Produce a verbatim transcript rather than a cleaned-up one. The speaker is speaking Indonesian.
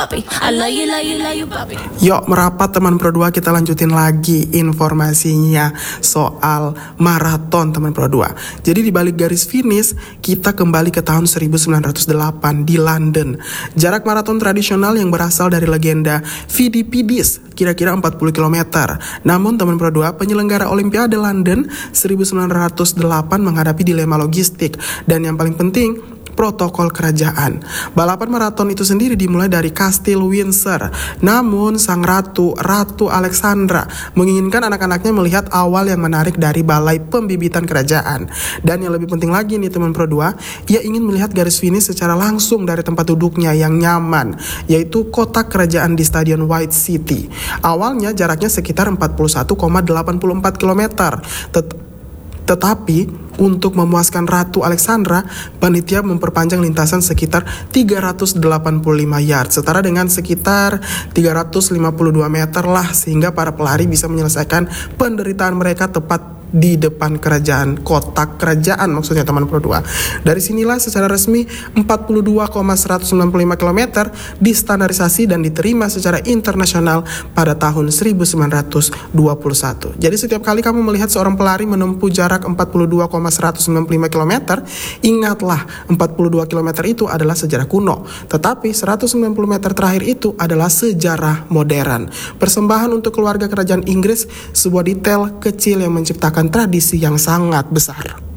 papi. I love you, love you, love you, papi. Yuk merapat teman Pro dua, kita lanjutin lagi informasinya soal maraton teman Pro dua. Jadi di balik garis finish kita kembali ke tahun seribu sembilan ratus delapan di London. Jarak maraton tradisional yang berasal dari legenda Fidipides kira-kira empat puluh kilometer. Namun teman Pro dua, penyelenggara Olimpiade London seribu sembilan ratus delapan menghadapi dilema logistik dan yang paling penting protokol kerajaan. Balapan maraton itu sendiri dimulai dari Kastil Windsor. Namun sang ratu, Ratu Alexandra, menginginkan anak-anaknya melihat awal yang menarik dari balai pembibitan kerajaan. Dan yang lebih penting lagi nih teman Pro dua, ia ingin melihat garis finish secara langsung dari tempat duduknya yang nyaman, yaitu kotak kerajaan di Stadion White City. Awalnya jaraknya sekitar empat puluh satu koma delapan empat kilometer. Tet- Tetapi untuk memuaskan Ratu Alexandra, panitia memperpanjang lintasan sekitar tiga ratus delapan puluh lima yard, setara dengan sekitar tiga ratus lima puluh dua meter lah, sehingga para pelari bisa menyelesaikan penderitaan mereka tepat di depan kerajaan, kotak kerajaan maksudnya teman Pro dua. Dari sinilah secara resmi empat puluh dua koma seratus sembilan puluh lima kilometer distandarisasi dan diterima secara internasional pada tahun seribu sembilan ratus dua puluh satu. Jadi setiap kali kamu melihat seorang pelari menempuh jarak empat puluh dua koma seratus sembilan puluh lima kilometer, ingatlah empat puluh dua kilometer itu adalah sejarah kuno, tetapi seratus sembilan puluh meter terakhir itu adalah sejarah modern. Persembahan untuk keluarga kerajaan Inggris, sebuah detail kecil yang menciptakan tradisi yang sangat besar.